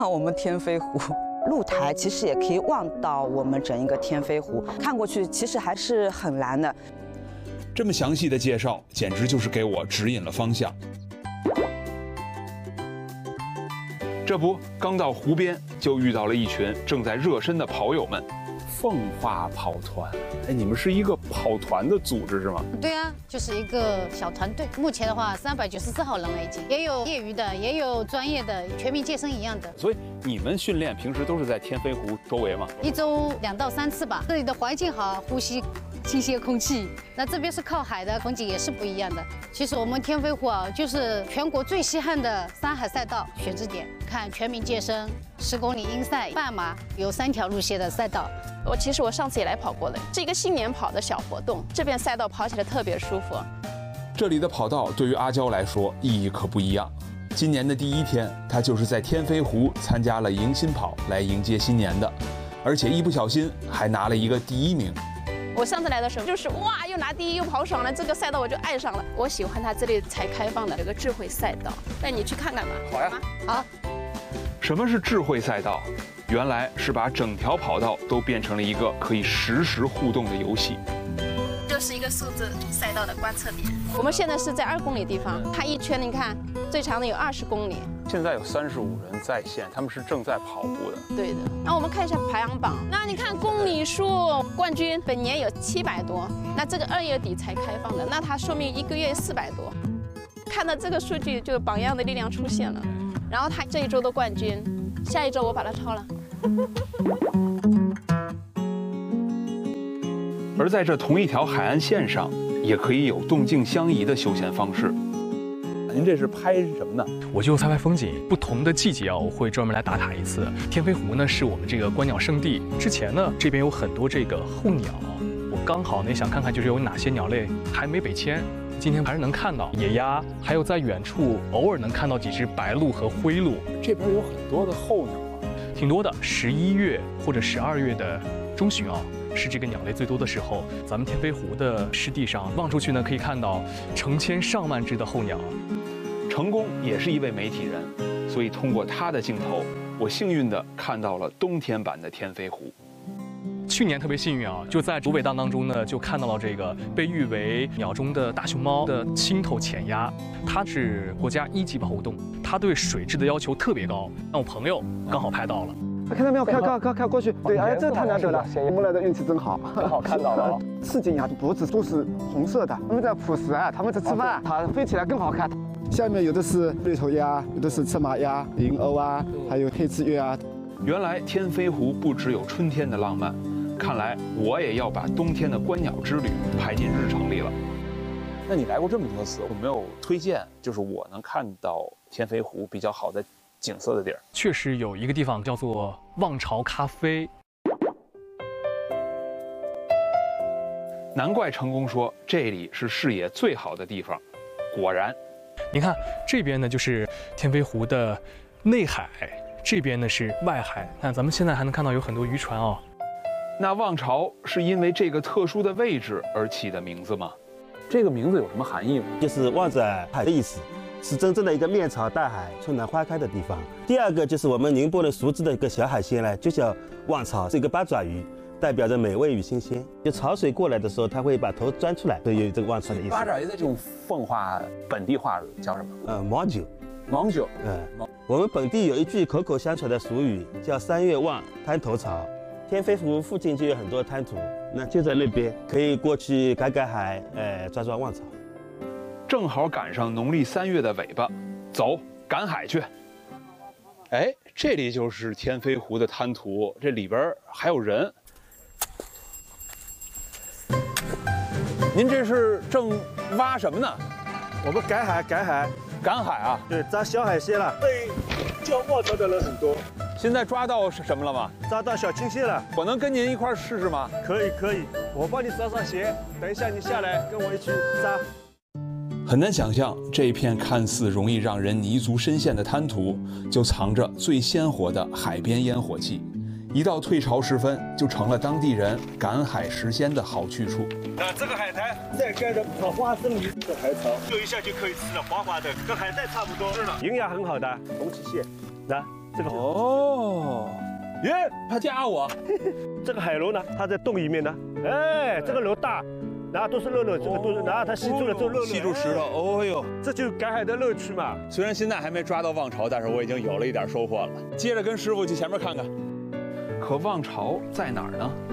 我们天飞湖露台其实也可以望到我们整一个天飞湖，看过去其实还是很蓝的。 这么详细的介绍，简直就是给我指引了方向。这不，刚到湖边就遇到了一群正在热身的跑友们。凤花跑团，哎，你们是一个跑团的组织是吗？ 对啊，就是一个小团队。目前的话，394号人了已经，也有业余的，也有专业的，全民健身一样的。 所以你们训练平时都是在天飞湖周围吗 ？1周2到3次吧。这里的环境好，呼吸新鲜空气。那这边是靠海的，风景也是不一样的。其实我们天飞湖啊，就是全国最稀罕的山海赛道选址点。看全民健身，10公里英赛、半马，有3条路线的赛道。 其实我上次也来跑过了，是一个新年跑的小活动。这边赛道跑起来特别舒服。 这里的跑道对于阿娇来说意义可不一样。今年的第1天，她就是在天飞湖参加了迎新跑来迎接新年的，而且一不小心还拿了一个第1名。 我上次来的时候就是哇，又拿第1又跑爽了，这个赛道我就爱上了。我喜欢它这里才开放的有个智慧赛道，带你去看看吧。 好呀， 好。 什么是智慧赛道？原来是把整条跑道都变成了一个可以实时互动的游戏。 这是一个数字赛道的观测点。我们现在是在2公里地方，它一圈你看最长的有20公里。 现在有35人在线，他们是正在跑步的。 对的。那我们看一下排行榜。那你看公里数冠军本年有700多，那这个2月底才开放的，那它说明1个月400多。看到这个数据，就榜样的力量出现了。然后他这一周的冠军，下一周我把他超了。 而在这同一条海岸线上，也可以有动静相宜的休闲方式。您这是拍什么呢？ 我就拍风景。不同的季节啊，我会专门来打卡一次。天飞湖呢是我们这个观鸟圣地。之前呢，这边有很多这个候鸟，我刚好呢想看看就是有哪些鸟类还没北迁。今天还是能看到野鸭，还有在远处偶尔能看到几只白鹭和灰鹭。 这边有很多的候鸟啊， 挺多的。11月或者12月的中旬啊，是这个鸟类最多的时候。咱们天飞湖的湿地上望出去呢，可以看到成千上万只的候鸟。 成功也是一位媒体人，所以通过他的镜头，我幸运地看到了冬天版的天飞湖。 去年特别幸运啊，就在竹尾荡当中呢，就看到了这个被誉为鸟中的大熊猫的青头浅鸭，它是国家1级保护动物，它对水质的要求特别高。那我朋友刚好拍到了， 看到没有？看过去。对，哎，这太难得了，我们来的运气真好， 刚好看到了。 刺颈鸭的脖子都是红色的，它们在捕食啊，它们在吃饭，它飞起来更好看。下面有的是绿头鸭，有的是赤马鸭、银鸥啊，还有黑翅鸢啊。 原来天飞湖不只有春天的浪漫。看来我也要把冬天的观鸟之旅拍进日程里了。那你来过这么多次，有没有推荐就是我能看到天飞湖比较好的景色的地儿？ 确实有一个地方叫做望潮咖啡。 难怪成功说这里是视野最好的地方。果然， 你看这边呢就是天飞湖的内海，这边呢是外海。看咱们现在还能看到有很多渔船哦。 那望潮是因为这个特殊的位置而起的名字吗？这个名字有什么含义吗？ 就是望着海的意思，是真正的一个面朝大海、春暖花开的地方。第二个就是我们宁波的熟知的一个小海鲜呢，就叫望潮，是一个八爪鱼，代表着美味与新鲜。就潮水过来的时候，它会把头钻出来，所以有这个望潮的意思。 八爪鱼的这种奉化本地话叫什么？ 毛酒。 毛酒。 我们本地有一句口口相传的俗语，叫3月望，滩头潮。天飞湖附近就有很多滩涂，那就在那边，可以过去赶海，抓望潮。 正好赶上农历3月的尾巴，走，赶海去。哎，这里就是天飞湖的滩涂，这里边还有人。您这是正挖什么呢？ 我们赶海啊！ 对，抓小海鲜了。 对，叫望潮的人很多。 现在抓到什么了吗？ 抓到小青蟹了。 我能跟您一块试试吗？ 可以，我帮你抓上鞋，等一下你下来跟我一起抓。 很难想象，这一片看似容易让人泥足深陷的滩涂，就藏着最鲜活的海边烟火气。一到退潮时分，就成了当地人赶海食鲜的好去处。 那这个海苔再盖着草花生米的海草，丢一下就可以吃了，滑滑的，跟海带差不多。是的， 营养很好的红鳍蟹，来这个哦，耶，他夹我。 这个海螺呢，它在洞里面呢，哎，这个螺大，然后都是肉，这个都是，然后它吸住了这肉， 吸住石头，哦呦， 这就是赶海的乐趣嘛。 虽然现在还没抓到望潮，但是我已经有了一点收获了。接着跟师傅去前面看看。可望潮在哪儿呢？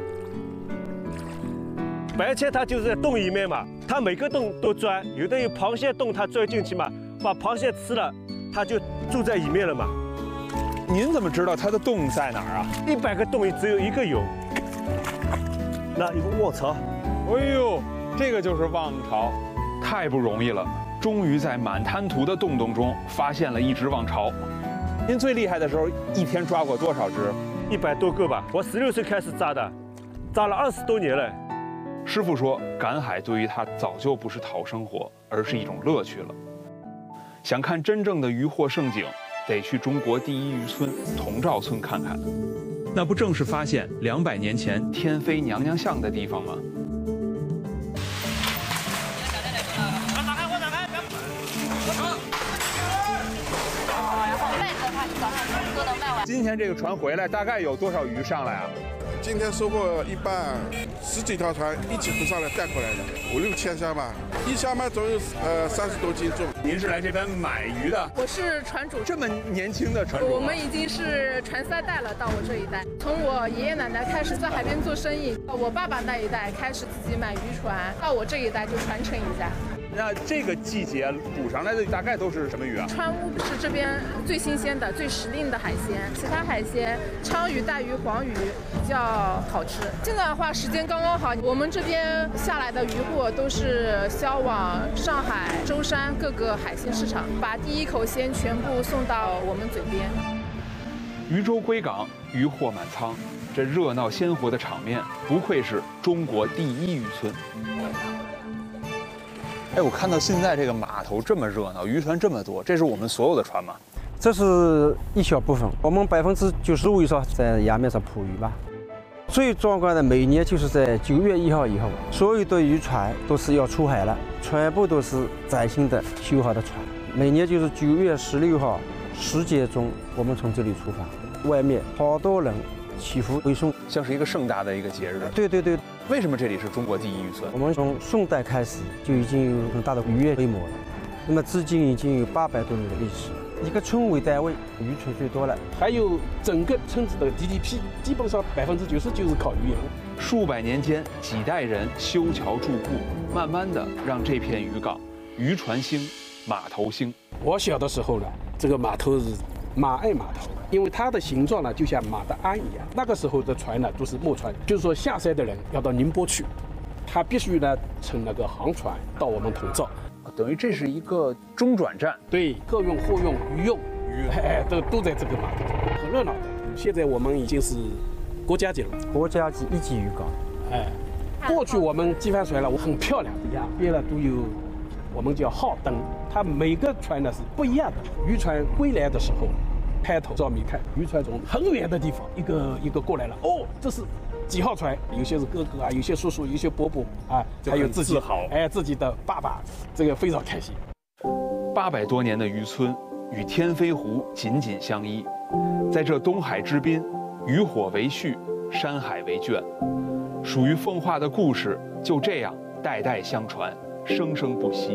白切它就是在洞里面嘛，它每个洞都钻，有的有螃蟹洞，它钻进去嘛，把螃蟹吃了，它就住在里面了嘛。 您怎么知道它的洞在哪儿啊 ？100个洞里只有1个有。那有个望潮， 哎呦，这个就是望潮，太不容易了，终于在满滩涂的洞洞中发现了一只望潮。您最厉害的时候，一天抓过多少只 ？100多个吧。我16岁开始抓的，抓了20多年了。 师傅说，赶海对于他早就不是讨生活，而是一种乐趣了。想看真正的渔获盛景，得去中国第一渔村童肇村看看。那不正是发现200年前天妃娘娘像的地方吗？今天这个船回来，大概有多少鱼上来啊？ 今天收获一半，10几条船一起浮上来带回来的，5、6千箱吧，一箱嘛总有30多斤重。 您是来这边买鱼的？ 我是船主。 这么年轻的船主？ 我们已经是传3代了，到我这一代。从我爷爷奶奶开始在海边做生意，我爸爸那一代开始自己买渔船，到我这一代就传承一下。 那这个季节捕上来的大概都是什么鱼啊？ 川乌是这边最新鲜的、最时令的海鲜，其他海鲜鲳鱼、带鱼、黄鱼比较好吃。现在的话时间刚刚好，我们这边下来的渔获都是销往上海、舟山各个海鲜市场，把第一口鲜全部送到我们嘴边。 渔舟归港，渔获满仓，这热闹鲜活的场面，不愧是中国第一渔村。哎，我看到现在这个码头这么热闹，渔船这么多，这是我们所有的船吗？ 这是一小部分，我们95%以上在崖面上捕鱼吧。最壮观的每年就是在9月1号以后，所有的渔船都是要出海了，全部都是崭新的修好的船。每年就是9月16号10点钟，我们从这里出发，外面好多人祈福为送， 像是一个盛大的一个节日。 对对对。 为什么这里是中国第一渔村？ 我们从宋代开始就已经有很大的渔业规模了，那么至今已经有800多年的历史。一个村为单位，渔村最多了， 还有整个村子的 GDP 基本上90%就是靠渔业。 数百年间，几代人修桥筑路，慢慢的让这片渔港渔船兴，码头兴。 我小的时候呢，这个码头是马鞍码头，因为它的形状呢就像马的鞍一样。那个时候的船呢都是木船，就是说下山的人要到宁波去，他必须呢乘那个航船到我们童肇， 等于这是一个中转站。 对，客运、货运、渔用，都在这个码头上，很热闹的。现在我们已经是国家级了， 国家级1级渔港。 过去我们机帆船了，很漂亮，两边呢都有我们叫号灯，它每个船呢是不一样的。渔船归来的时候，抬头照明看，渔船从很远的地方一个一个过来了。哦，这是几号船？有些是哥哥啊，有些叔叔，有些伯伯啊，还有自己自己的爸爸，这个非常开心。 800多年的渔村与天飞湖紧紧相依，在这东海之滨，渔火为序，山海为卷，属于奉化的故事就这样代代相传，生生不息。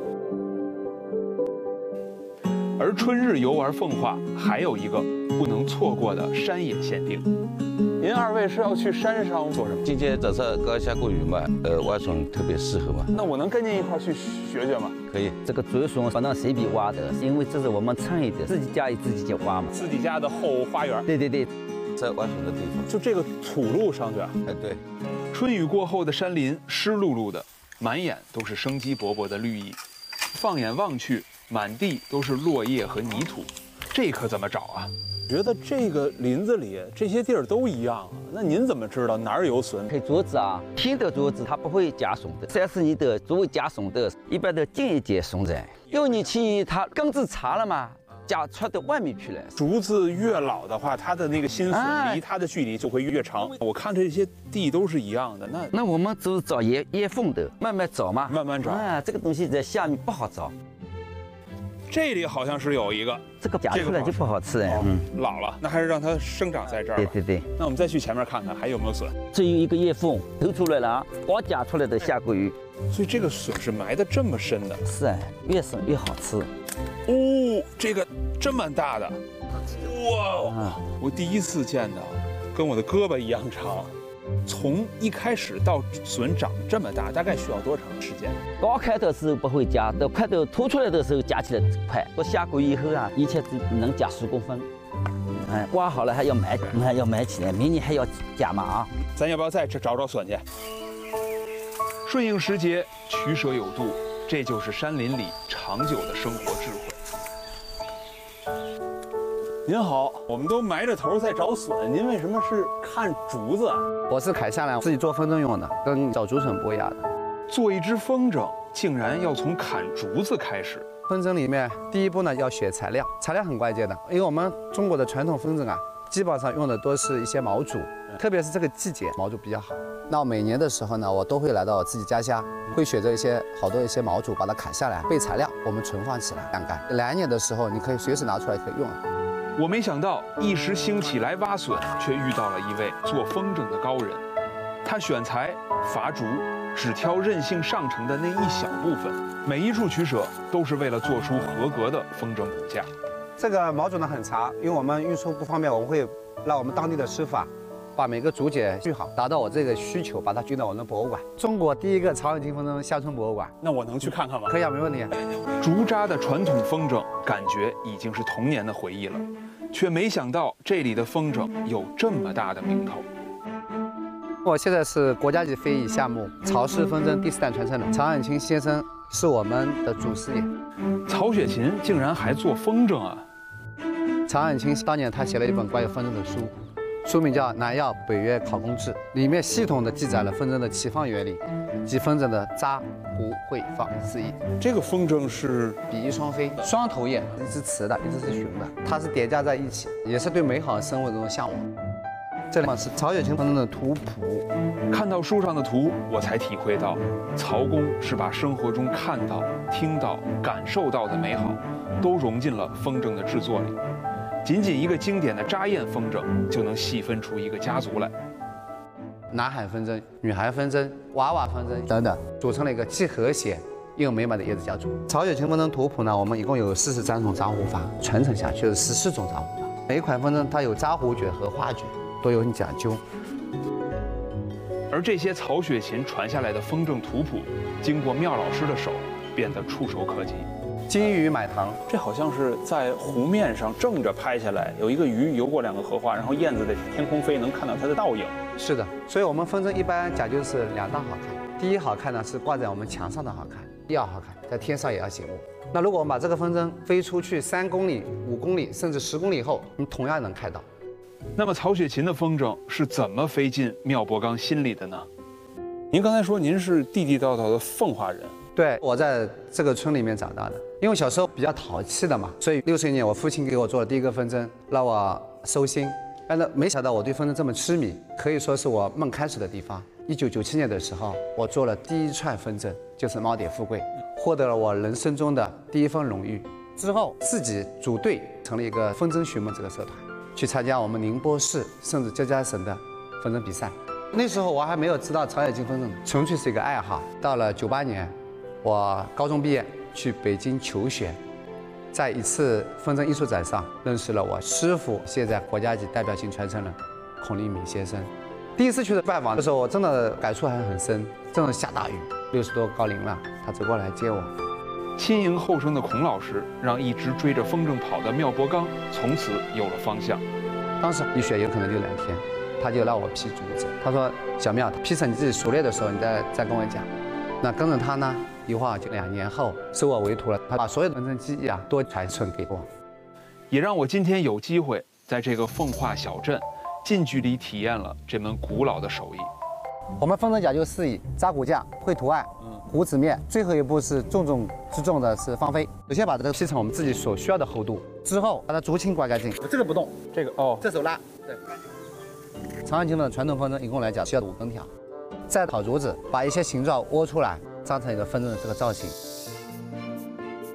而春日游玩奉化还有一个不能错过的山野限定。您2位是要去山上做什么？ 今天早上刚下过雨嘛，蛙船特别适合嘛。 那我能跟您一块去学学吗？ 可以。 这个竹笋不能随便挖的，因为这是我们村里的，自己家里自己就挖嘛。 自己家的后花园。 对对对， 在挖笋的地方， 就这个土路上去啊。 对。 春雨过后的山林湿漉漉的，满眼都是生机勃勃的绿意，放眼望去，满地都是落叶和泥土，这可怎么找啊？觉得这个林子里这些地儿都一样啊，那您怎么知道哪儿有笋？ 配竹子啊，天的竹子它不会加笋的，30年的竹会加笋的，一般的近一点笋在，6年前它根子长了嘛，加出到外面去了。 竹子越老的话，它的那个新笋离它的距离就会越长。我看这些地都是一样的， 那我们就是找叶缝的，慢慢找嘛， 慢慢找啊，这个东西在下面不好找。 这里好像是有一个， 这个夹出来就不好吃哎。 老了，那还是让它生长在这儿吧。 对对对。 那我们再去前面看看还有没有笋。 只有1个月缝，头出来了啊，刚夹出来的夏桂鱼。 所以这个笋是埋得这么深的。 是哎，越深越好吃。 哦，这个这么大的，哇！我第一次见到，跟我的胳膊一样长。从一开始到笋长这么大，大概需要多长时间？ 刚开的时候不会夹，到快到凸出来的时候夹起来快。我下过以后啊，一切只能夹10公分。哎，刮好了还要埋起来，明年还要夹嘛啊！ 咱要不要再找笋去？顺应时节，取舍有度，这就是山林里长久的生活智慧。您好，我们都埋着头在找笋，您为什么是看竹子啊？ 我是砍下来自己做风筝用的，跟找竹笋不一样的。 做一只风筝，竟然要从砍竹子开始。 风筝里面第一步呢要选材料，材料很关键的，因为我们中国的传统风筝啊，基本上用的都是一些毛竹，特别是这个季节毛竹比较好。那每年的时候呢，我都会来到我自己家乡，会选择好多毛竹，把它砍下来备材料，我们存放起来晾干。来年的时候，你可以随时拿出来可以用。 我没想到一时兴起来挖笋，却遇到了一位做风筝的高人。他选材伐竹，只挑韧性上乘的那一小部分，每一处取舍都是为了做出合格的风筝骨架。 这个毛竹呢很长，因为我们运输不方便，我们会让我们当地的师傅啊，把每个竹节锯好，达到我这个需求，把它运到我们的博物馆。中国第一个长耳茎风筝乡村博物馆。 那我能去看看吗？ 可以啊，没问题。 竹扎的传统风筝，感觉已经是童年的回忆了，却没想到这里的风筝有这么大的名头。 我现在是国家级非遗项目曹氏风筝第4代传承人，曹远清先生是我们的祖师爷。 曹雪芹竟然还做风筝啊！ 曹远清当年他写了一本关于风筝的书，书名叫《南药北约考工志》，里面系统地记载了风筝的起放原理及风筝的扎、糊、会、放4艺。 这个风筝是比翼双飞，双头雁，一只雌的，一只是雄的，它是叠加在一起，也是对美好生活的一种向往。这里是曹雪芹风筝的图谱。 看到书上的图，我才体会到，曹公是把生活中看到、听到、感受到的美好，都融进了风筝的制作里。仅仅一个经典的扎雁风筝，就能细分出一个家族来。 男孩风筝、女孩风筝、娃娃风筝等等，组成了一个既和谐又美满的叶子家族。曹雪芹风筝图谱呢，我们一共有43种扎糊法，传承下去是14种扎糊法。每一款风筝它有扎糊诀和花诀，都有很讲究。 而这些曹雪芹传下来的风筝图谱，经过妙老师的手，变得触手可及。 金鱼买糖， 这好像是在湖面上正着拍下来，有一个鱼游过2个荷花，然后燕子在天空飞，能看到它的倒影。 是的，所以我们风筝一般讲究是2大好看。第一好看呢是挂在我们墙上的好看，第2好看在天上也要醒目。那如果我们把这个风筝飞出去3公里、5公里甚至10公里后，你同样能看到。 那么曹雪芹的风筝是怎么飞进妙伯刚心里的呢？您刚才说您是地地道道的奉化人。 对，我在这个村里面长大的，因为小时候比较淘气的嘛，所以6岁年我父亲给我做了第一个风筝，让我收心。但是没想到我对风筝这么痴迷，可以说是我梦开始的地方。1997年的时候，我做了第1串风筝，就是猫蝶富贵，获得了我人生中的第1份荣誉。之后自己组队成立一个风筝寻梦这个社团，去参加我们宁波市甚至浙江省的风筝比赛。那时候我还没有知道曹雪芹风筝，纯粹是一个爱好。到了98年。我高中毕业去北京求学，在一次风筝艺术展上认识了我师傅，现在国家级代表性传承人孔令敏先生。第一次去的拜访的时候，我真的感触还很深，正是下大雨，60多高龄了，他走过来接我。 亲迎后生的孔老师，让一直追着风筝跑的妙伯刚从此有了方向。 当时一学有可能就2天，他就让我劈竹子，他说：“小妙，劈成你自己熟练的时候，你再跟我讲。”那跟着他呢，一晃就2年后收我为徒了，他把所有的风筝技艺啊都传承给我， 也让我今天有机会在这个奉化小镇近距离体验了这门古老的手艺。 我们风筝讲究4艺：扎骨架、绘图案、糊纸面，最后一步是重中之重的是放飞。首先把这个劈成我们自己所需要的厚度，之后把它竹青刮干净。这个不动， 这个哦， 这手拉。对。长耳茎的传统风筝一共来讲需要5根条。再烤竹子，把一些形状窝出来，张成一个风筝的这个造型。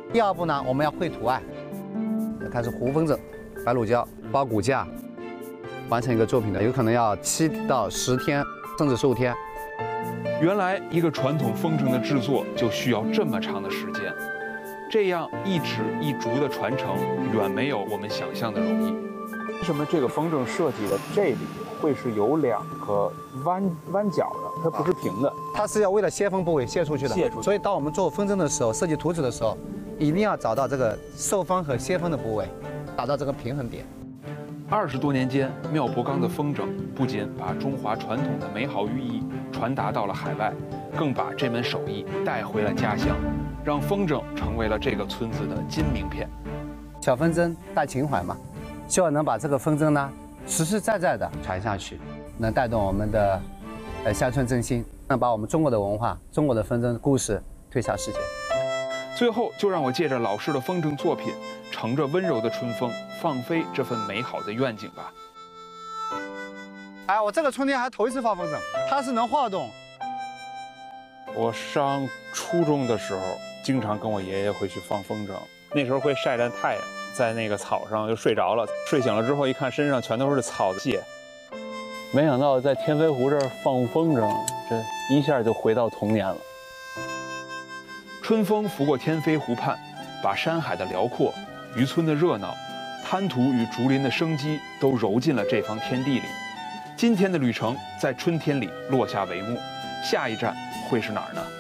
第二步呢，我们要绘图案，开始糊风筝、白乳胶、包骨架，完成一个作品的，有可能要7到10天，甚至15天。 原来一个传统风筝的制作就需要这么长的时间，这样一指一竹的传承远没有我们想象的容易。为什么这个风筝设计的这里会是有2个弯角的？它不是平的， 它是要为了泄风部位泄出去的。 泄出去。 所以当我们做风筝的时候，设计图纸的时候，一定要找到这个受风和泄风的部位，达到这个平衡点。 20多年间，妙博冈的风筝不仅把中华传统的美好寓意传达到了海外，更把这门手艺带回了家乡，让风筝成为了这个村子的金名片。 小风筝大情怀嘛，希望能把这个风筝呢实实在在的传下去，能带动我们的乡村振兴，能把我们中国的文化、中国的风筝故事推向世界。 最后，就让我借着老师的风筝作品，乘着温柔的春风，放飞这份美好的愿景吧。 哎，我这个春天还头一次放风筝，它是能晃动。 我上初中的时候，经常跟我爷爷回去放风筝，那时候会晒着太阳，在那个草上就睡着了，睡醒了之后一看身上全都是草屑。没想到在天飞湖这儿放风筝，这一下就回到童年了。春风拂过天飞湖畔，把山海的辽阔、渔村的热闹、滩涂与竹林的生机都揉进了这方天地里。今天的旅程在春天里落下帷幕，下一站会是哪儿呢？